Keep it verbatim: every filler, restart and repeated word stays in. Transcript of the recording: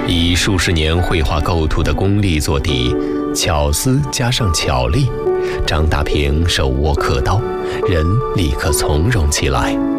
以数十年绘画构图的功力做底，巧思加上巧力，张大平手握刻刀，人立刻从容起来。